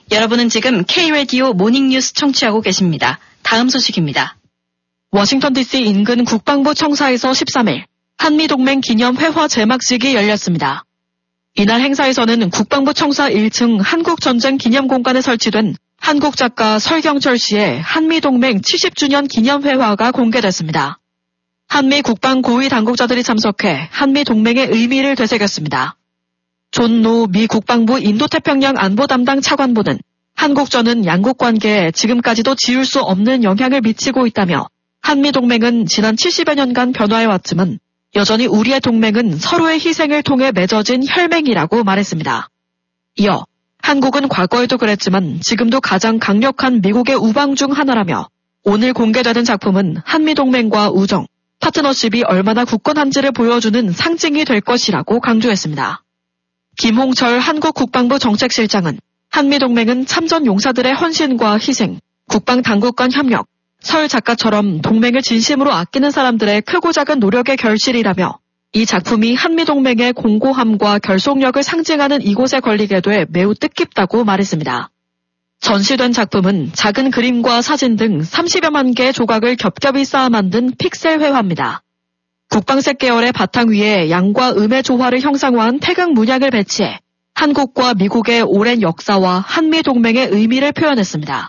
여러분은 지금 K-라디오 모닝뉴스 청취하고 계십니다. 다음 소식입니다. 워싱턴 DC 인근 국방부 청사에서 13일 한미동맹 기념 회화 제막식이 열렸습니다. 이날 행사에서는 국방부 청사 1층 한국전쟁 기념공간에 설치된 한국 작가 설경철 씨의 한미동맹 70주년 기념회화가 공개됐습니다. 한미 국방 고위 당국자들이 참석해 한미동맹의 의미를 되새겼습니다. 존 노 미 국방부 인도태평양 안보 담당 차관보는 한국전은 양국 관계에 지금까지도 지울 수 없는 영향을 미치고 있다며 한미동맹은 지난 70여 년간 변화해왔지만 여전히 우리의 동맹은 서로의 희생을 통해 맺어진 혈맹이라고 말했습니다. 이어 한국은 과거에도 그랬지만 지금도 가장 강력한 미국의 우방 중 하나라며 오늘 공개되는 작품은 한미동맹과 우정, 파트너십이 얼마나 굳건한지를 보여주는 상징이 될 것이라고 강조했습니다. 김홍철 한국국방부 정책실장은 한미동맹은 참전 용사들의 헌신과 희생, 국방당국 간 협력, 설 작가처럼 동맹을 진심으로 아끼는 사람들의 크고 작은 노력의 결실이라며 이 작품이 한미동맹의 공고함과 결속력을 상징하는 이곳에 걸리게 돼 매우 뜻깊다고 말했습니다. 전시된 작품은 작은 그림과 사진 등 30여만 개의 조각을 겹겹이 쌓아 만든 픽셀 회화입니다. 국방색 계열의 바탕 위에 양과 음의 조화를 형상화한 태극 문양을 배치해 한국과 미국의 오랜 역사와 한미동맹의 의미를 표현했습니다.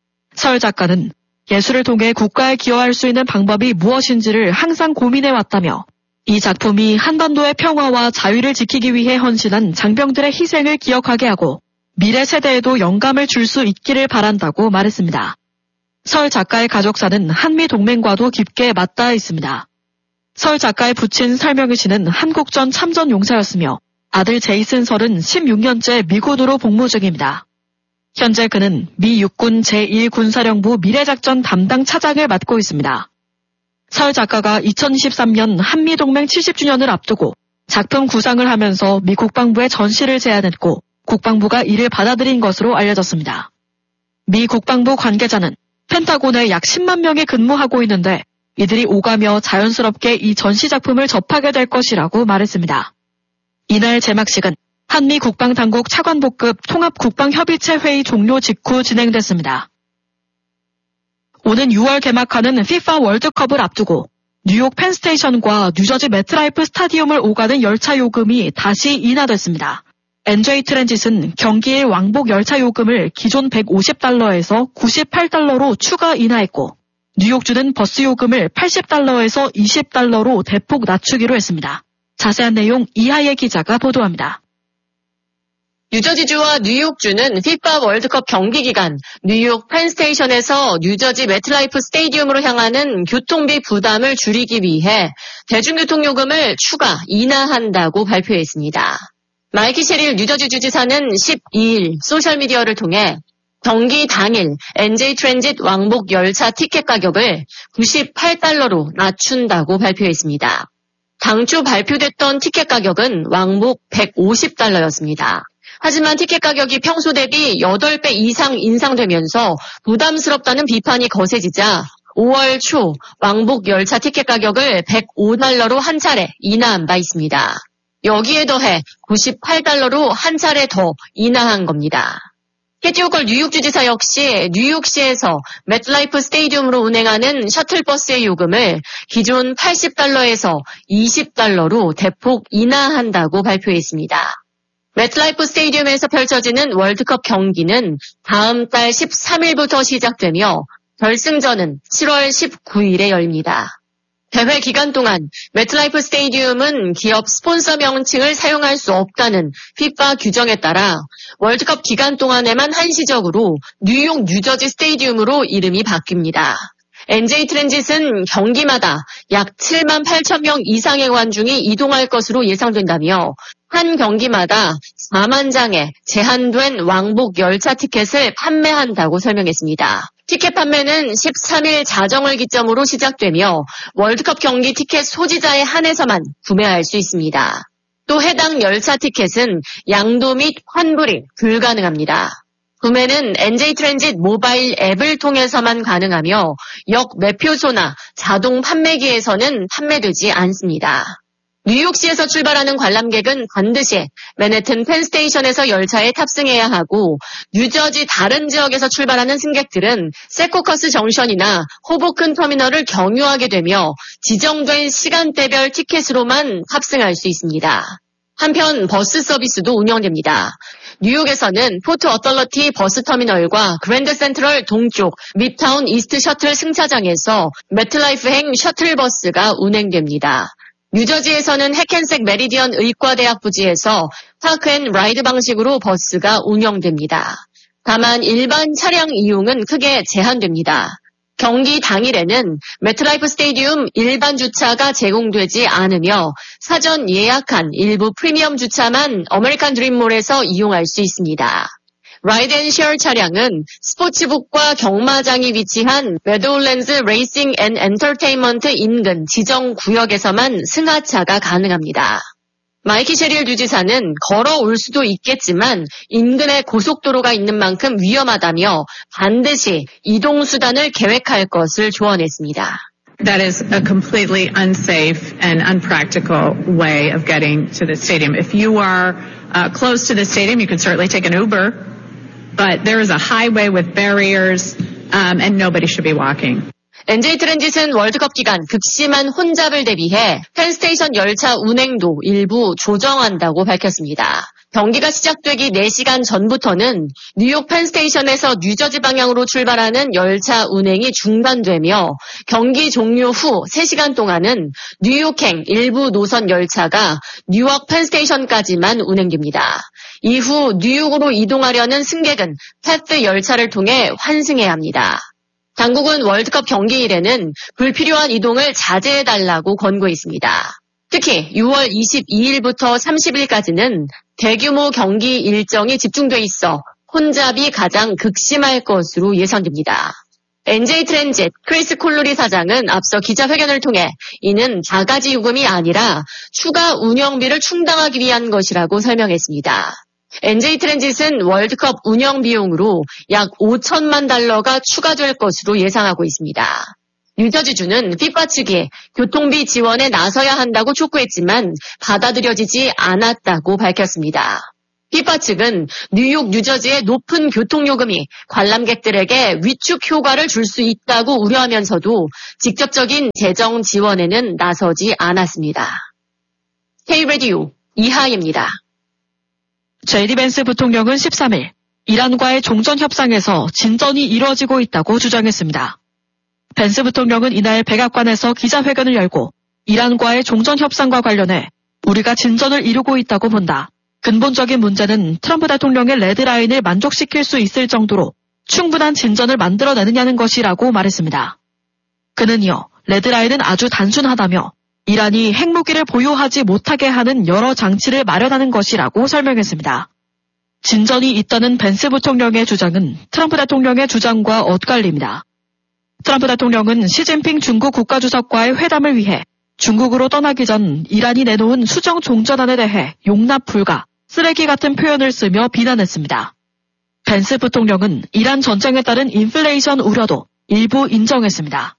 설 작가는 예술을 통해 국가에 기여할 수 있는 방법이 무엇인지를 항상 고민해왔다며 이 작품이 한반도의 평화와 자유를 지키기 위해 헌신한 장병들의 희생을 기억하게 하고 미래 세대에도 영감을 줄 수 있기를 바란다고 말했습니다. 설 작가의 가족사는 한미동맹과도 깊게 맞닿아 있습니다. 설 작가의 부친 설명희 씨는 한국전 참전 용사였으며 아들 제이슨 설은 16년째 미군으로 복무 중입니다. 현재 그는 미 육군 제1군사령부 미래작전 담당 차장을 맡고 있습니다. 설 작가가 2023년 한미동맹 70주년을 앞두고 작품 구상을 하면서 미 국방부에 전시를 제안했고 국방부가 이를 받아들인 것으로 알려졌습니다. 미 국방부 관계자는 펜타곤에 약 10만 명이 근무하고 있는데 이들이 오가며 자연스럽게 이 전시 작품을 접하게 될 것이라고 말했습니다. 이날 제막식은 한미 국방당국 차관복급 통합국방협의체 회의 종료 직후 진행됐습니다. 오는 6월 개막하는 FIFA 월드컵을 앞두고 뉴욕 펜스테이션과 뉴저지 매트라이프 스타디움을 오가는 열차 요금이 다시 인하됐습니다. NJ 트랜짓은 경기일 왕복 열차 요금을 기존 $150에서 $98로 추가 인하했고 뉴욕주는 버스 요금을 $80에서 $20로 대폭 낮추기로 했습니다. 자세한 내용 이하예 기자가 보도합니다. 뉴저지주와 뉴욕주는 FIFA 월드컵 경기 기간 뉴욕 펜스테이션에서 뉴저지 매트라이프 스테디움으로 향하는 교통비 부담을 줄이기 위해 대중교통 요금을 추가 인하한다고 발표했습니다. 마이키 셰릴 뉴저지 주지사는 12일 소셜미디어를 통해 경기 당일 NJ 트랜짓 왕복 열차 티켓 가격을 $98로 낮춘다고 발표했습니다. 당초 발표됐던 티켓 가격은 왕복 $150였습니다. 하지만 티켓 가격이 평소 대비 8배 이상 인상되면서 부담스럽다는 비판이 거세지자 5월 초 왕복 열차 티켓 가격을 $105로 한 차례 인하한 바 있습니다. 여기에 더해 $98로 한 차례 더 인하한 겁니다. 캐티 호컬 뉴욕주지사 역시 뉴욕시에서 매트라이프 스테디움으로 운행하는 셔틀버스의 요금을 기존 $80에서 $20로 대폭 인하한다고 발표했습니다. 매트라이프 스테디움에서 펼쳐지는 월드컵 경기는 다음 달 13일부터 시작되며 결승전은 7월 19일에 열립니다. 대회 기간 동안 매트라이프 스테디움은 기업 스폰서 명칭을 사용할 수 없다는 FIFA 규정에 따라 월드컵 기간 동안에만 한시적으로 뉴욕 뉴저지 스테디움으로 이름이 바뀝니다. NJ 트랜짓은 경기마다 약 7만 8천 명 이상의 관중이 이동할 것으로 예상된다며 한 경기마다 4만 장의 제한된 왕복 열차 티켓을 판매한다고 설명했습니다. 티켓 판매는 13일 자정을 기점으로 시작되며 월드컵 경기 티켓 소지자에 한해서만 구매할 수 있습니다. 또 해당 열차 티켓은 양도 및 환불이 불가능합니다. 구매는 NJ 트랜짓 모바일 앱을 통해서만 가능하며 역 매표소나 자동 판매기에서는 판매되지 않습니다. 뉴욕시에서 출발하는 관람객은 반드시 맨해튼 펜스테이션에서 열차에 탑승해야 하고 뉴저지 다른 지역에서 출발하는 승객들은 세코커스 정션이나 호보큰 터미널을 경유하게 되며 지정된 시간대별 티켓으로만 탑승할 수 있습니다. 한편 버스 서비스도 운영됩니다. 뉴욕에서는 포트 어덜러티 버스 터미널과 그랜드 센트럴 동쪽 밉타운 이스트 셔틀 승차장에서 매틀라이프행 셔틀버스가 운행됩니다. 뉴저지에서는 해켄색 메리디언 의과대학 부지에서 파크 앤 라이드 방식으로 버스가 운영됩니다. 다만 일반 차량 이용은 크게 제한됩니다. 경기 당일에는 매트라이프 스테디움 일반 주차가 제공되지 않으며 사전 예약한 일부 프리미엄 주차만 어메리칸 드림몰에서 이용할 수 있습니다. 라이드 앤 쉐어 차량은 스포츠북과 경마장이 위치한 메도울랜드 레이싱 앤 엔터테인먼트 인근 지정 구역에서만 승하차가 가능합니다. 마이키 셰릴 주지사는 걸어올 수도 있겠지만 인근에 고속도로가 있는 만큼 위험하다며 반드시 이동수단을 계획할 것을 조언했습니다. That is a completely unsafe and unpractical way of getting to the stadium. If you are close to the stadium, you can certainly take an Uber, but there is a highway with barriers and nobody should be walking. NJ 트랜짓은 월드컵 기간 극심한 혼잡을 대비해 펜스테이션 열차 운행도 일부 조정한다고 밝혔습니다. 경기가 시작되기 4시간 전부터는 뉴욕 펜스테이션에서 뉴저지 방향으로 출발하는 열차 운행이 중단되며 경기 종료 후 3시간 동안은 뉴욕행 일부 노선 열차가 뉴욕 펜스테이션까지만 운행됩니다. 이후 뉴욕으로 이동하려는 승객은 패스 열차를 통해 환승해야 합니다. 당국은 월드컵 경기일에는 불필요한 이동을 자제해달라고 권고했습니다. 특히 6월 22일부터 30일까지는 대규모 경기 일정이 집중돼 있어 혼잡이 가장 극심할 것으로 예상됩니다. NJ 트랜짓 크리스 콜루리 사장은 앞서 기자회견을 통해 이는 바가지 요금이 아니라 추가 운영비를 충당하기 위한 것이라고 설명했습니다. NJ 트랜짓은 월드컵 운영 비용으로 약 5천만 달러가 추가될 것으로 예상하고 있습니다. 뉴저지주는 피파 측이 교통비 지원에 나서야 한다고 촉구했지만 받아들여지지 않았다고 밝혔습니다. 피파 측은 뉴욕, 뉴저지의 높은 교통요금이 관람객들에게 위축 효과를 줄 수 있다고 우려하면서도 직접적인 재정 지원에는 나서지 않았습니다. K-라디오 이하예입니다. JD 벤스 부통령은 13일 이란과의 종전 협상에서 진전이 이루어지고 있다고 주장했습니다. 벤스 부통령은 이날 백악관에서 기자회견을 열고 이란과의 종전 협상과 관련해 우리가 진전을 이루고 있다고 본다. 근본적인 문제는 트럼프 대통령의 레드라인을 만족시킬 수 있을 정도로 충분한 진전을 만들어내느냐는 것이라고 말했습니다. 그는 이어 레드라인은 아주 단순하다며 이란이 핵무기를 보유하지 못하게 하는 여러 장치를 마련하는 것이라고 설명했습니다. 진전이 있다는 벤스 부통령의 주장은 트럼프 대통령의 주장과 엇갈립니다. 트럼프 대통령은 시진핑 중국 국가주석과의 회담을 위해 중국으로 떠나기 전 이란이 내놓은 수정 종전안에 대해 용납 불가, 쓰레기 같은 표현을 쓰며 비난했습니다. 벤스 부통령은 이란 전쟁에 따른 인플레이션 우려도 일부 인정했습니다.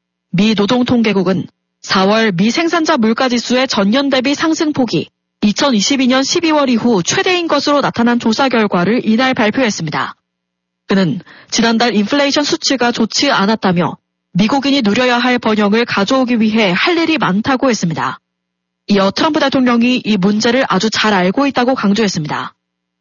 미 노동통계국은 4월 미 생산자 물가지수의 전년 대비 상승폭이 2022년 12월 이후 최대인 것으로 나타난 조사 결과를 이날 발표했습니다. 그는 지난달 인플레이션 수치가 좋지 않았다며 미국인이 누려야 할 번영을 가져오기 위해 할 일이 많다고 했습니다. 이어 트럼프 대통령이 이 문제를 아주 잘 알고 있다고 강조했습니다.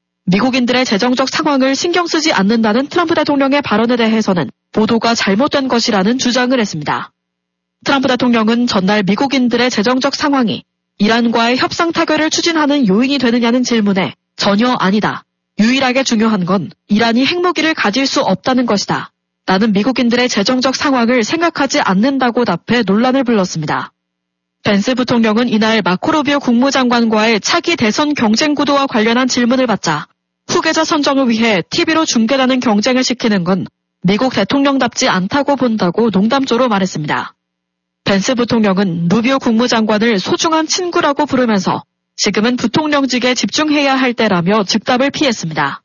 미국인들의 재정적 상황을 신경 쓰지 않는다는 트럼프 대통령의 발언에 대해서는 보도가 잘못된 것이라는 주장을 했습니다. 트럼프 대통령은 전날 미국인들의 재정적 상황이 이란과의 협상 타결을 추진하는 요인이 되느냐는 질문에 전혀 아니다. 유일하게 중요한 건 이란이 핵무기를 가질 수 없다는 것이다. 나는 미국인들의 재정적 상황을 생각하지 않는다고 답해 논란을 불렀습니다. 벤스 부통령은 이날 마코 루비오 국무장관과의 차기 대선 경쟁 구도와 관련한 질문을 받자 후계자 선정을 위해 TV로 중계하는 경쟁을 시키는 건 미국 대통령답지 않다고 본다고 농담조로 말했습니다. 벤스 부통령은 루비오 국무장관을 소중한 친구라고 부르면서 지금은 부통령직에 집중해야 할 때라며 즉답을 피했습니다.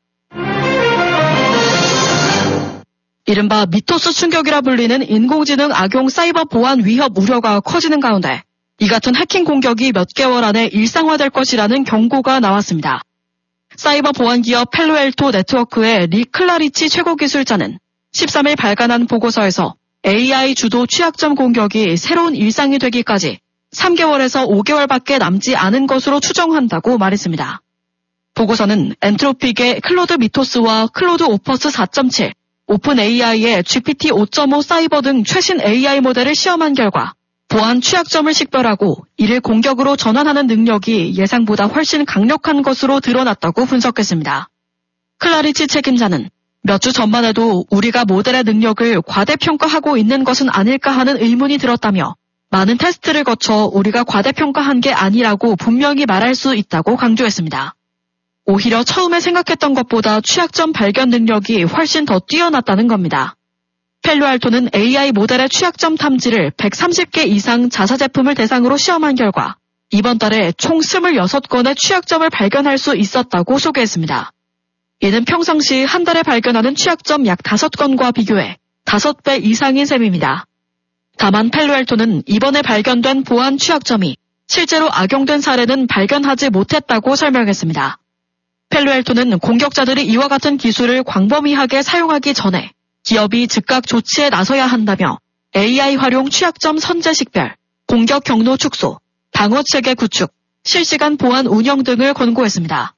이른바 미토스 충격이라 불리는 인공지능 악용 사이버 보안 위협 우려가 커지는 가운데 이 같은 해킹 공격이 몇 개월 안에 일상화될 것이라는 경고가 나왔습니다. 사이버 보안 기업 펠로알토 네트워크의 리 클라리치 최고 기술자는 13일 발간한 보고서에서 AI 주도 취약점 공격이 새로운 일상이 되기까지 3개월에서 5개월밖에 남지 않은 것으로 추정한다고 말했습니다. 보고서는 엔트로픽의 클로드 미토스와 클로드 오퍼스 4.7, 오픈 AI의 GPT 5.5 사이버 등 최신 AI 모델을 시험한 결과 보안 취약점을 식별하고 이를 공격으로 전환하는 능력이 예상보다 훨씬 강력한 것으로 드러났다고 분석했습니다. 클라리치 책임자는 몇 주 전만 해도 우리가 모델의 능력을 과대평가하고 있는 것은 아닐까 하는 의문이 들었다며 많은 테스트를 거쳐 우리가 과대평가한 게 아니라고 분명히 말할 수 있다고 강조했습니다. 오히려 처음에 생각했던 것보다 취약점 발견 능력이 훨씬 더 뛰어났다는 겁니다. 펠로알토는 AI 모델의 취약점 탐지를 130개 이상 자사 제품을 대상으로 시험한 결과 이번 달에 총 26건의 취약점을 발견할 수 있었다고 소개했습니다. 이는 평상시 한 달에 발견하는 취약점 약 5건과 비교해 5배 이상인 셈입니다. 다만 펠로알토는 이번에 발견된 보안 취약점이 실제로 악용된 사례는 발견하지 못했다고 설명했습니다. 펠로알토는 공격자들이 이와 같은 기술을 광범위하게 사용하기 전에 기업이 즉각 조치에 나서야 한다며 AI 활용 취약점 선제 식별, 공격 경로 축소, 방어 체계 구축, 실시간 보안 운영 등을 권고했습니다.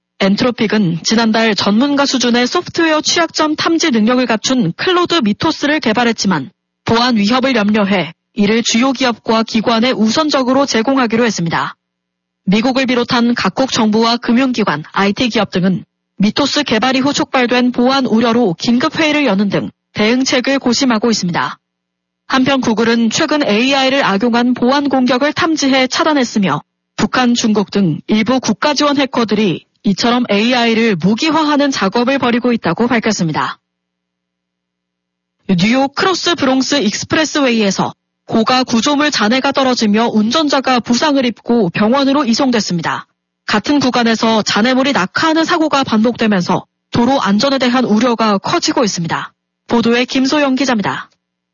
엔트로픽은 지난달 전문가 수준의 소프트웨어 취약점 탐지 능력을 갖춘 클로드 미토스를 개발했지만 보안 위협을 염려해 이를 주요 기업과 기관에 우선적으로 제공하기로 했습니다. 미국을 비롯한 각국 정부와 금융기관, IT 기업 등은 미토스 개발 이후 촉발된 보안 우려로 긴급회의를 여는 등 대응책을 고심하고 있습니다. 한편 구글은 최근 AI를 악용한 보안 공격을 탐지해 차단했으며 북한, 중국 등 일부 국가 지원 해커들이 이처럼 AI를 무기화하는 작업을 벌이고 있다고 밝혔습니다. 뉴욕 크로스 브롱스 익스프레스웨이에서 고가 구조물 잔해가 떨어지며 운전자가 부상을 입고 병원으로 이송됐습니다. 같은 구간에서 잔해물이 낙하하는 사고가 반복되면서 도로 안전에 대한 우려가 커지고 있습니다. 보도에 김소영 기자입니다.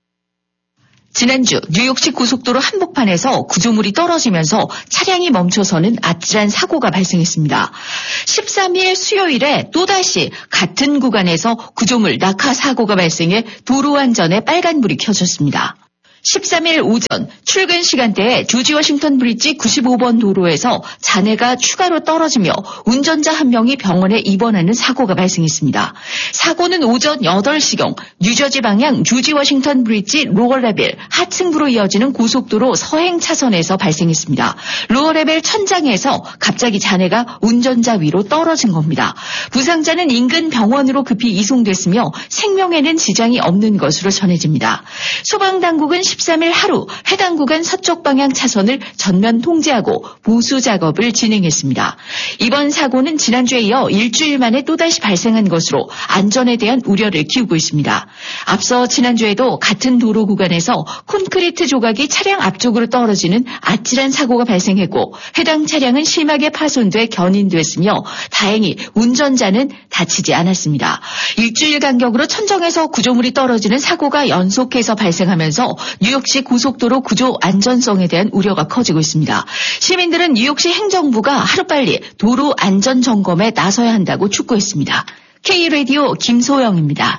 지난주 뉴욕시 고속도로 한복판에서 구조물이 떨어지면서 차량이 멈춰서는 아찔한 사고가 발생했습니다. 13일 수요일에 또다시 같은 구간에서 구조물 낙하 사고가 발생해 도로 안전에 빨간불이 켜졌습니다. 13일 오전 출근 시간대에 조지 워싱턴 브리지 95번 도로에서 잔해가 추가로 떨어지며 운전자 한 명이 병원에 입원하는 사고가 발생했습니다. 사고는 오전 8시경 뉴저지 방향 조지 워싱턴 브리지 로어레벨 하층부로 이어지는 고속도로 서행 차선에서 발생했습니다. 로어레벨 천장에서 갑자기 잔해가 운전자 위로 떨어진 겁니다. 부상자는 인근 병원으로 급히 이송됐으며 생명에는 지장이 없는 것으로 전해집니다. 소방당국은 13일 하루 해당 구간 서쪽 방향 차선을 전면 통제하고 보수 작업을 진행했습니다. 이번 사고는 지난주에 이어 일주일 만에 또다시 발생한 것으로 안전에 대한 우려를 키우고 있습니다. 앞서 지난주에도 같은 도로 구간에서 콘크리트 조각이 차량 앞쪽으로 떨어지는 아찔한 사고가 발생했고 해당 차량은 심하게 파손돼 견인됐으며 다행히 운전자는 다치지 않았습니다. 일주일 간격으로 천정에서 구조물이 떨어지는 사고가 연속해서 발생하면서 뉴욕시 고속도로 구조 안전성에 대한 우려가 커지고 있습니다. 시민들은 뉴욕시 행정부가 하루빨리 도로 안전 점검에 나서야 한다고 촉구했습니다. K라디오 김소영입니다.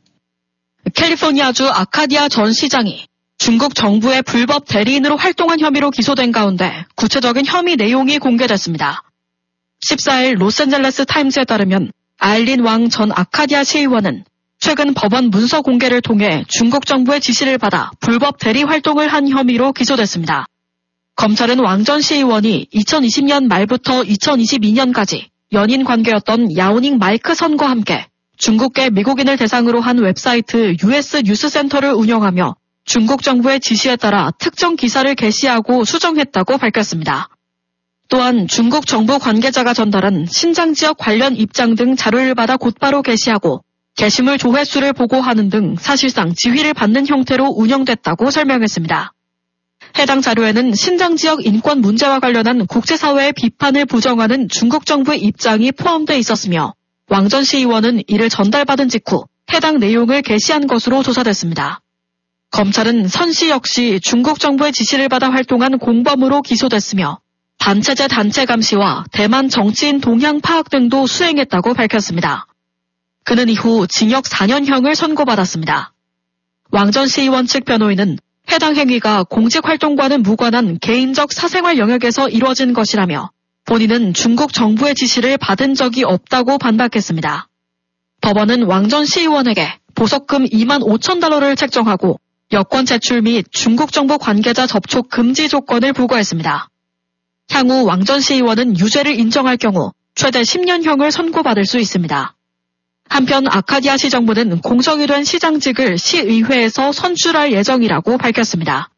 캘리포니아주 아카디아 전 시장이 중국 정부의 불법 대리인으로 활동한 혐의로 기소된 가운데 구체적인 혐의 내용이 공개됐습니다. 14일 로스앤젤레스 타임스에 따르면 아일린 왕 전 아카디아 시의원은 최근 법원 문서 공개를 통해 중국 정부의 지시를 받아 불법 대리 활동을 한 혐의로 기소됐습니다. 검찰은 왕 전 시의원이 2020년 말부터 2022년까지 연인 관계였던 야오닝 마이크 선과 함께 중국계 미국인을 대상으로 한 웹사이트 US 뉴스센터를 운영하며 중국 정부의 지시에 따라 특정 기사를 게시하고 수정했다고 밝혔습니다. 또한 중국 정부 관계자가 전달한 신장 지역 관련 입장 등 자료를 받아 곧바로 게시하고 게시물 조회수를 보고하는 등 사실상 지휘를 받는 형태로 운영됐다고 설명했습니다. 해당 자료에는 신장 지역 인권 문제와 관련한 국제사회의 비판을 부정하는 중국 정부의 입장이 포함돼 있었으며 왕 전 시의원은 이를 전달받은 직후 해당 내용을 게시한 것으로 조사됐습니다. 검찰은 선 씨 역시 중국 정부의 지시를 받아 활동한 공범으로 기소됐으며 반체제 단체 감시와 대만 정치인 동향 파악 등도 수행했다고 밝혔습니다. 그는 이후 징역 4년형을 선고받았습니다. 왕 전 시의원 측 변호인은 해당 행위가 공직활동과는 무관한 개인적 사생활 영역에서 이루어진 것이라며 본인은 중국 정부의 지시를 받은 적이 없다고 반박했습니다. 법원은 왕 전 시의원에게 보석금 2만 5천 달러를 책정하고 여권 제출 및 중국 정부 관계자 접촉 금지 조건을 부과했습니다. 향후 왕 전 시의원은 유죄를 인정할 경우 최대 10년형을 선고받을 수 있습니다. 한편 아카디아 시 정부는 공석이 된 시장직을 시의회에서 선출할 예정이라고 밝혔습니다.